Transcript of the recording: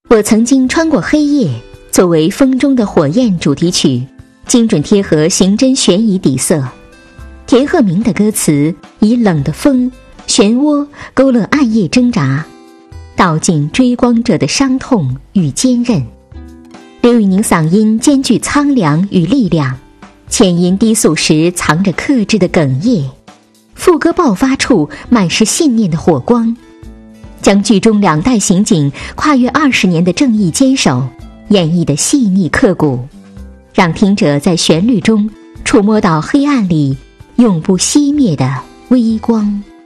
我曾经穿过黑夜作为《风中的火焰》主题曲，精准贴合刑侦悬疑底色。田鹤鸣的歌词以冷的风、漩涡勾勒暗夜挣扎，道尽追光者的伤痛与坚韧。刘宇宁嗓音兼具苍凉与力量，浅吟低诉时藏着克制的哽咽，副歌爆发处满是信念的火光，将剧中两代刑警跨越20年的正义坚守演绎的细腻刻骨，让听者在旋律中触摸到黑暗里永不熄灭的微光。